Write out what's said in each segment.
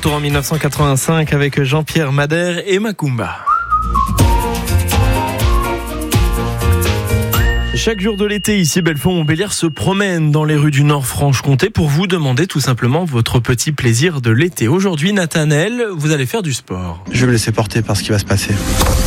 retour en 1985 avec Jean-Pierre Madère et Macumba. Chaque jour de l'été, ici, Belfort-Montbéliard se promène dans les rues du Nord-Franche-Comté pour vous demander tout simplement votre petit plaisir de l'été. Aujourd'hui, Nathanaël, vous allez faire du sport. Je vais me laisser porter par ce qui va se passer.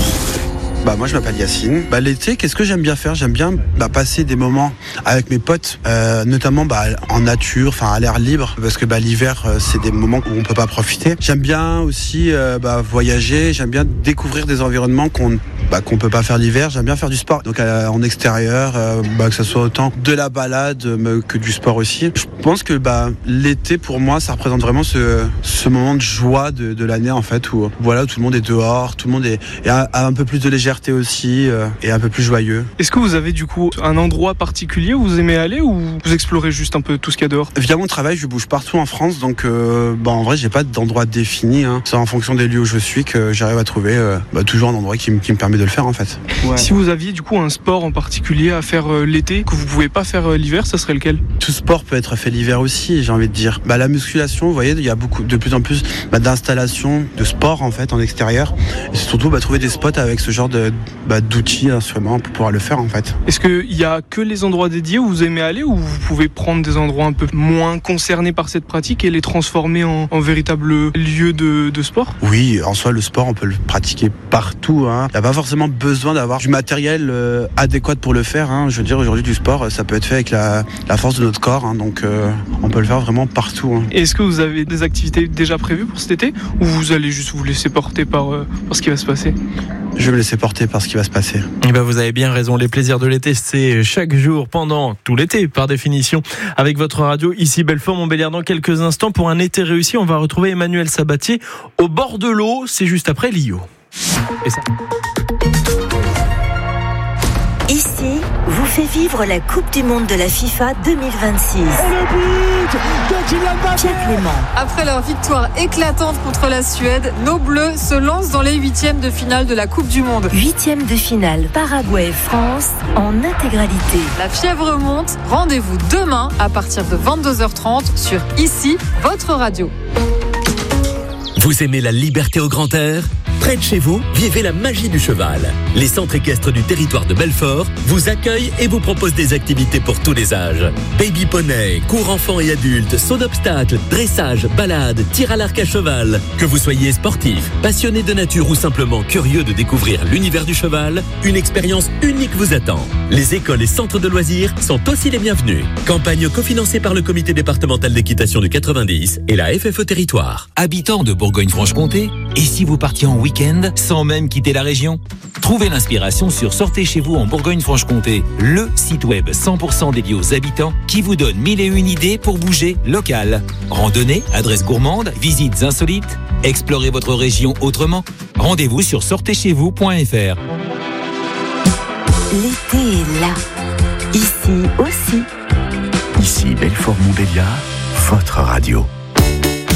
Moi je m'appelle Yacine. L'été, qu'est-ce que j'aime bien faire ? J'aime bien passer des moments avec mes potes, notamment en nature, à l'air libre, parce que l'hiver c'est des moments où on peut pas profiter. J'aime bien aussi voyager, j'aime bien découvrir des environnements qu'on peut pas faire l'hiver. J'aime bien faire du sport, donc en extérieur, que ce soit autant de la balade que du sport aussi. Je pense que l'été pour moi ça représente vraiment ce moment de joie de l'année en fait, où tout le monde est dehors, tout le monde a un peu plus de légèreté aussi et un peu plus joyeux. Est-ce que vous avez du coup un endroit particulier où vous aimez aller ou vous explorez juste un peu tout ce qu'il y a dehors ? Via mon travail, je bouge partout en France, donc en vrai, j'ai pas d'endroit défini. C'est en fonction des lieux où je suis que j'arrive à trouver toujours un endroit qui me permet de le faire en fait. Ouais. Si vous aviez du coup un sport en particulier à faire l'été que vous pouvez pas faire l'hiver, ça serait lequel ? Tout sport peut être fait l'hiver aussi, j'ai envie de dire. La musculation, vous voyez, il y a de plus en plus d'installations de sport en fait en extérieur. Et c'est surtout trouver des spots avec ce genre d'outils, d'instruments pour pouvoir le faire en fait. Est-ce qu'il y a que les endroits dédiés où vous aimez aller ou vous pouvez prendre des endroits un peu moins concernés par cette pratique et les transformer en véritable lieu de sport ? Oui, en soi le sport on peut le pratiquer partout. Il n'y a pas forcément besoin d'avoir du matériel adéquat pour le faire. Je veux dire aujourd'hui du sport ça peut être fait avec la force de notre corps, donc on peut le faire vraiment partout. Est-ce que vous avez des activités déjà prévues pour cet été ou vous allez juste vous laisser porter par ce qui va se passer ? Je vais me laisser porter par ce qui va se passer. Vous avez bien raison, les plaisirs de l'été, c'est chaque jour pendant tout l'été, par définition, avec votre radio ici Belfort-Montbéliard. Dans quelques instants, pour un été réussi, on va retrouver Emmanuel Sabatier au bord de l'eau, c'est juste après Lio. Et ça... Ici, vous fait vivre la Coupe du Monde de la FIFA 2026. Et le but de Kylian Mbappé. Pierre Clément. Après leur victoire éclatante contre la Suède, nos Bleus se lancent dans les huitièmes de finale de la Coupe du Monde. Huitièmes de finale, Paraguay-France en intégralité. La fièvre monte, rendez-vous demain à partir de 22h30 sur ICI, votre radio. Vous aimez la liberté au grand air ? Près de chez vous, vivez la magie du cheval. Les centres équestres du territoire de Belfort vous accueillent et vous proposent des activités pour tous les âges. Baby poney, cours enfants et adultes, saut d'obstacles, dressage, balade, tir à l'arc à cheval. Que vous soyez sportif, passionné de nature ou simplement curieux de découvrir l'univers du cheval, une expérience unique vous attend. Les écoles et centres de loisirs sont aussi les bienvenus. Campagne cofinancée par le comité départemental d'équitation du 90 et la FFE Territoire. Habitants de Bourgogne-Franche-Comté, et si vous partiez en week-end sans même quitter la région ? Trouvez l'inspiration sur Sortez chez vous en Bourgogne-Franche-Comté, le site web 100% dédié aux habitants qui vous donne 1001 idées pour bouger local. Randonnée, adresses gourmandes, visites insolites, explorez votre région autrement. Rendez-vous sur sortezcheзвous.fr. L'été est là. Ici aussi. Ici Belfort-Montbéliard, votre radio.